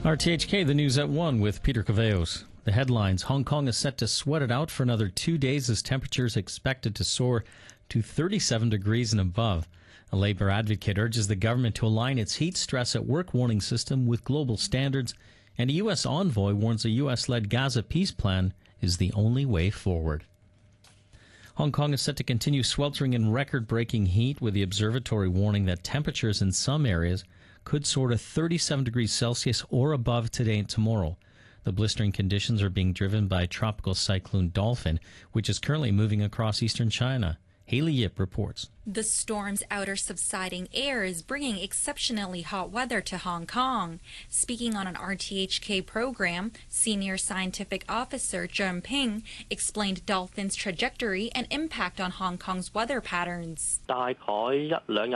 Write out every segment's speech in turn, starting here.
RTHK, the news at 1 with Peter Caveos. The headlines: Hong Kong is set to sweat it out for another 2 days as temperatures expected to soar to 37 degrees and above. A Labour advocate urges the government to align its heat stress at work warning system with global standards, and a U.S. envoy warns a U.S.-led Gaza peace plan is the only way forward. Hong Kong is set to continue sweltering in record-breaking heat, with the observatory warning that temperatures in some areas could soar to 37 degrees Celsius or above today and tomorrow. The blistering conditions are being driven by tropical cyclone Dolphin, which is currently moving across eastern China. Haley Yip reports. The storm's outer subsiding air is bringing exceptionally hot weather to Hong Kong. Speaking on an RTHK program, Senior Scientific Officer Zheng Ping explained Dolphin's trajectory and impact on Hong Kong's weather patterns. After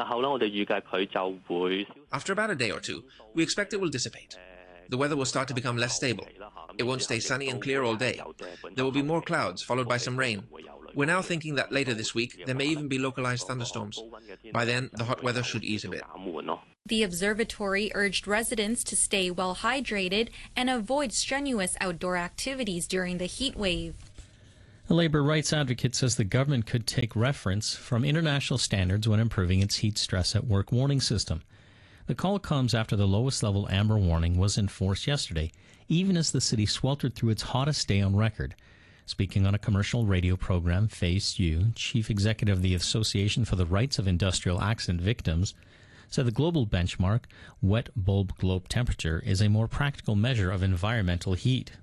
about a day or two, we expect it will dissipate. The weather will start to become less stable. It won't stay sunny and clear all day. There will be more clouds, followed by some rain. We're now thinking that later this week, there may even be localized thunderstorms. By then, the hot weather should ease a bit. The observatory urged residents to stay well hydrated and avoid strenuous outdoor activities during the heat wave. A Labour rights advocate says the government could take reference from international standards when improving its heat stress at work warning system. The call comes after the lowest level amber warning was enforced yesterday, even as the city sweltered through its hottest day on record. Speaking on a commercial radio program, Fei Xu, chief executive of the Association for the Rights of Industrial Accident Victims, said the global benchmark, wet bulb globe temperature, is a more practical measure of environmental heat.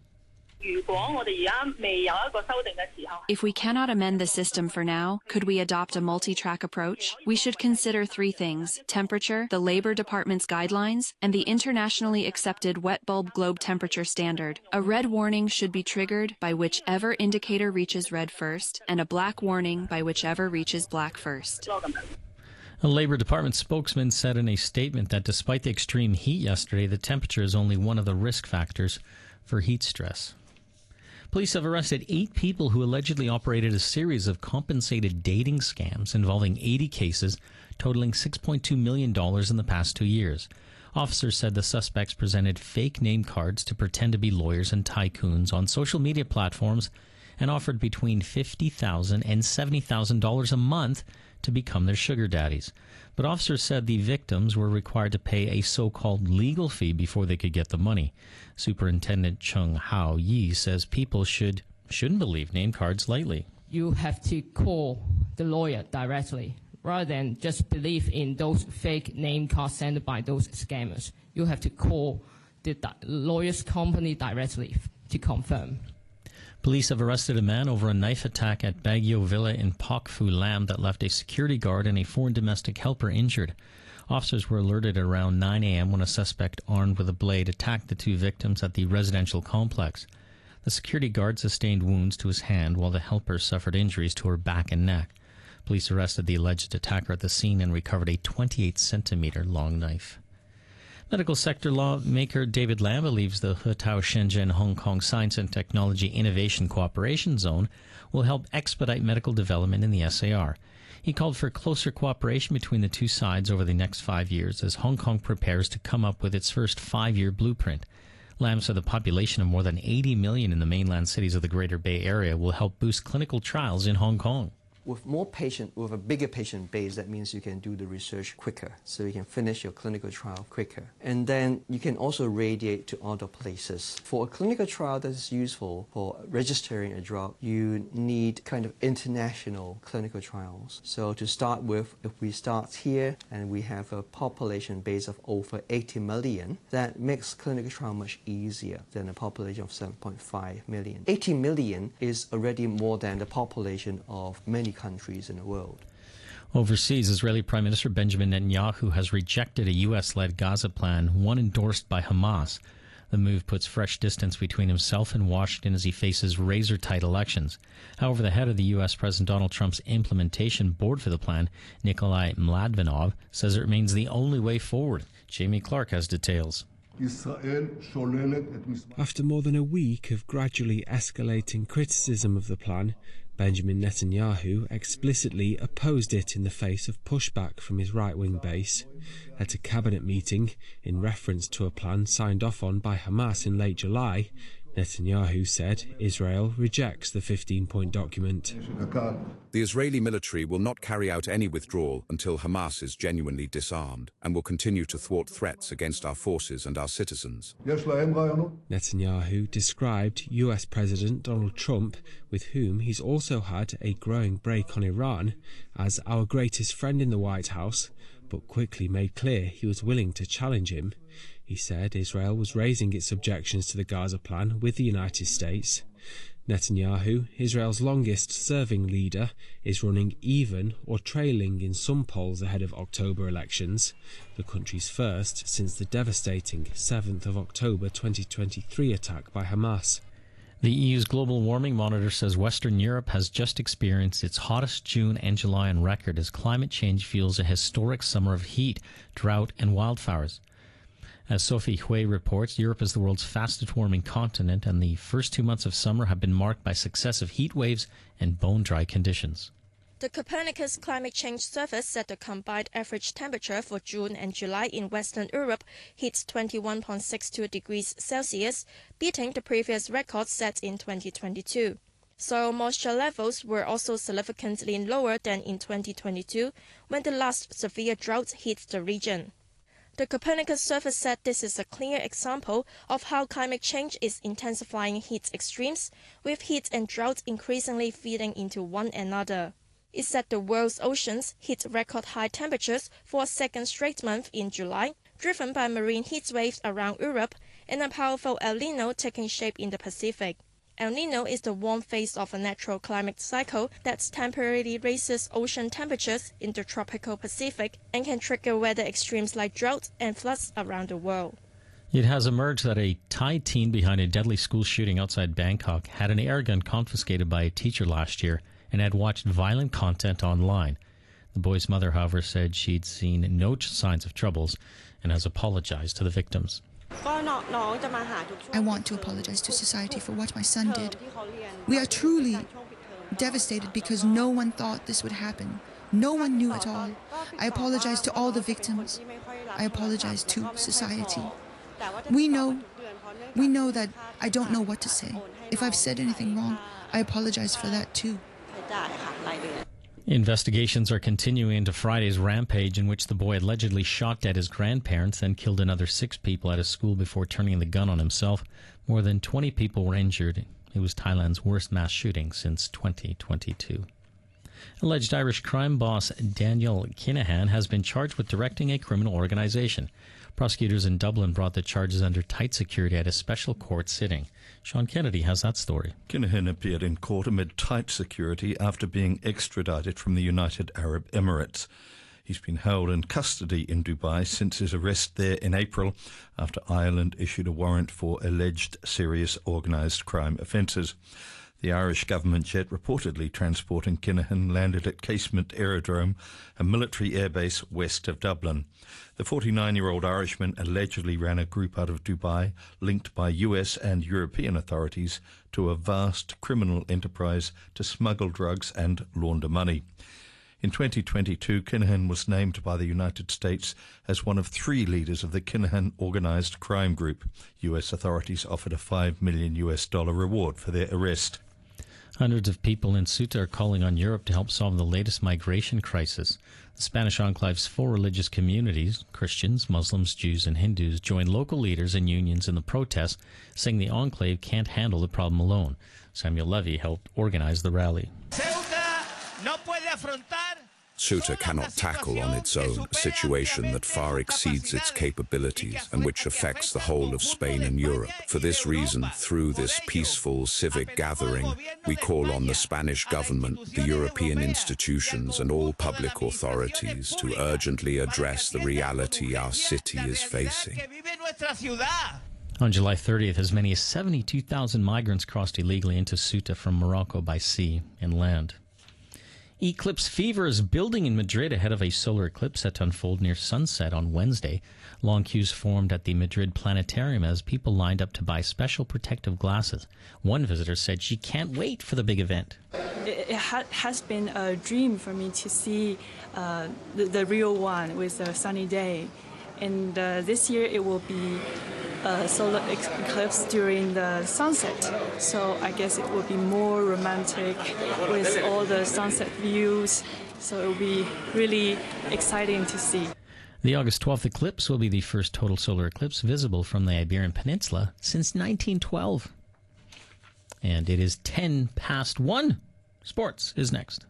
If we cannot amend the system for now, could we adopt a multi-track approach? We should consider three things: temperature, the Labour Department's guidelines, and the internationally accepted wet bulb globe temperature standard. A red warning should be triggered by whichever indicator reaches red first, and a black warning by whichever reaches black first. A Labour Department spokesman said in a statement that despite the extreme heat yesterday, the temperature is only one of the risk factors for heat stress. Police have arrested 8 people who allegedly operated a series of compensated dating scams involving 80 cases, totaling $6.2 million in the past 2 years. Officers said the suspects presented fake name cards to pretend to be lawyers and tycoons on social media platforms and offered between $50,000 and $70,000 a month to become their sugar daddies. But officers said the victims were required to pay a so-called legal fee before they could get the money. Superintendent Chung Hao Yi says people shouldn't believe name cards lightly. You have to call the lawyer directly rather than just believe in those fake name cards sent by those scammers. You have to call the lawyer's company directly to confirm. Police have arrested a man over a knife attack at Baguio Villa in Pak Fu Lam that left a security guard and a foreign domestic helper injured. Officers were alerted around 9 a.m. when a suspect armed with a blade attacked the 2 victims at the residential complex. The security guard sustained wounds to his hand while the helper suffered injuries to her back and neck. Police arrested the alleged attacker at the scene and recovered a 28-centimeter long knife. Medical sector lawmaker David Lam believes the Hutao Shenzhen Hong Kong Science and Technology Innovation Cooperation Zone will help expedite medical development in the SAR. He called for closer cooperation between the two sides over the next 5 years as Hong Kong prepares to come up with its first 5-year blueprint. Lam said the population of more than 80 million in the mainland cities of the Greater Bay Area will help boost clinical trials in Hong Kong. With more patient, with a bigger patient base, that means you can do the research quicker, so you can finish your clinical trial quicker. And then you can also radiate to other places. For a clinical trial that is useful for registering a drug, you need kind of international clinical trials. So to start with, if we start here and we have a population base of over 80 million, that makes clinical trial much easier than a population of 7.5 million. 80 million is already more than the population of many countries in the world. Overseas, Israeli Prime Minister Benjamin Netanyahu has rejected a U.S.-led Gaza plan, one endorsed by Hamas. The move puts fresh distance between himself and Washington as he faces razor-tight elections. However, the head of the U.S. President Donald Trump's implementation board for the plan, Nikolai Mladvanov, says it remains the only way forward. Jamie Clark has details. After more than a week of gradually escalating criticism of the plan, Benjamin Netanyahu explicitly opposed it in the face of pushback from his right-wing base. At a cabinet meeting, in reference to a plan signed off on by Hamas in late July, Netanyahu said Israel rejects the 15-point document. The Israeli military will not carry out any withdrawal until Hamas is genuinely disarmed and will continue to thwart threats against our forces and our citizens. Netanyahu described US President Donald Trump, with whom he's also had a growing break on Iran, as our greatest friend in the White House, but quickly made clear he was willing to challenge him. He said Israel was raising its objections to the Gaza plan with the United States. Netanyahu, Israel's longest-serving leader, is running even or trailing in some polls ahead of October elections, the country's first since the devastating 7th of October 2023 attack by Hamas. The EU's global warming monitor says Western Europe has just experienced its hottest June and July on record as climate change fuels a historic summer of heat, drought and wildfires. As Sophie Hui reports, Europe is the world's fastest warming continent, and the first 2 months of summer have been marked by successive heat waves and bone-dry conditions. The Copernicus Climate Change Service said the combined average temperature for June and July in Western Europe hit 21.62 degrees Celsius, beating the previous record set in 2022. Soil moisture levels were also significantly lower than in 2022, when the last severe drought hit the region. The Copernicus Service said this is a clear example of how climate change is intensifying heat extremes, with heat and drought increasingly feeding into one another. It said the world's oceans hit record high temperatures for a second straight month in July, driven by marine heat waves around Europe and a powerful El Niño taking shape in the Pacific. El Niño is the warm phase of a natural climate cycle that temporarily raises ocean temperatures in the tropical Pacific and can trigger weather extremes like drought and floods around the world. It has emerged that a Thai teen behind a deadly school shooting outside Bangkok had an airgun confiscated by a teacher last year and had watched violent content online. The boy's mother, however, said she'd seen no signs of troubles and has apologized to the victims. I want to apologize to society for what my son did. We are truly devastated because no one thought this would happen. No one knew at all. I apologize to all the victims. I apologize to society. We know that I don't know what to say. If I've said anything wrong, I apologize for that too. Investigations are continuing into Friday's rampage in which the boy allegedly shot dead his grandparents and killed another 6 people at a school before turning the gun on himself. More than 20 people were injured. It was Thailand's worst mass shooting since 2022. Alleged Irish crime boss Daniel Kinahan has been charged with directing a criminal organization. Prosecutors in Dublin brought the charges under tight security at a special court sitting. Sean Kennedy has that story. Kinahan appeared in court amid tight security after being extradited from the United Arab Emirates. He's been held in custody in Dubai since his arrest there in April after Ireland issued a warrant for alleged serious organised crime offences. The Irish government jet reportedly transporting Kinahan landed at Casement Aerodrome, a military airbase west of Dublin. The 49-year-old Irishman allegedly ran a group out of Dubai linked by US and European authorities to a vast criminal enterprise to smuggle drugs and launder money. In 2022, Kinahan was named by the United States as one of 3 leaders of the Kinahan organised crime group. US authorities offered a $5 million reward for their arrest. Hundreds of people in Ceuta are calling on Europe to help solve the latest migration crisis. The Spanish enclave's 4 religious communities, Christians, Muslims, Jews and Hindus, joined local leaders and unions in the protests, saying the enclave can't handle the problem alone. Samuel Levy helped organize the rally. Ceuta cannot tackle on its own a situation that far exceeds its capabilities and which affects the whole of Spain and Europe. For this reason, through this peaceful civic gathering, we call on the Spanish government, the European institutions and all public authorities to urgently address the reality our city is facing. On July 30th, as many as 72,000 migrants crossed illegally into Ceuta from Morocco by sea and land. Eclipse fever is building in Madrid ahead of a solar eclipse set to unfold near sunset on Wednesday. Long queues formed at the Madrid Planetarium as people lined up to buy special protective glasses. One visitor said she can't wait for the big event. It has been a dream for me to see the real one with a sunny day. And this year it will be a solar eclipse during the sunset. So I guess it will be more romantic with all the sunset views. So it will be really exciting to see. The August 12th eclipse will be the first total solar eclipse visible from the Iberian Peninsula since 1912. And it is 1:10. Sports is next.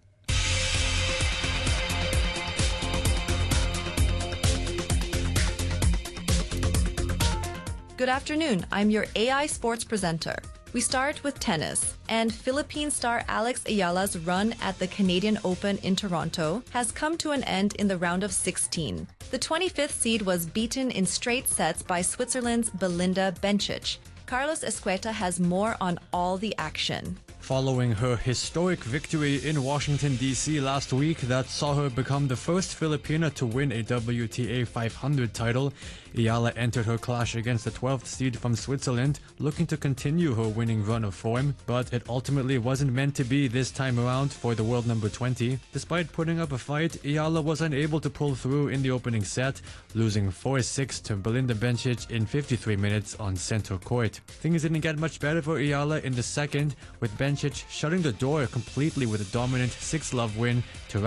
Good afternoon, I'm your AI sports presenter. We start with tennis, and Philippine star Alex Ayala's run at the Canadian Open in Toronto has come to an end in the round of 16. The 25th seed was beaten in straight sets by Switzerland's Belinda Bencic. Carlos Escueta has more on all the action. Following her historic victory in Washington, D.C. last week that saw her become the first Filipina to win a WTA 500 title, Ayala entered her clash against the 12th seed from Switzerland, looking to continue her winning run of form, but it ultimately wasn't meant to be this time around for the world number 20. Despite putting up a fight, Ayala was unable to pull through in the opening set, losing 4-6 to Belinda Bencic in 53 minutes on center court. Things didn't get much better for Ayala in the second, with Bencic shutting the door completely with a dominant 6-love win to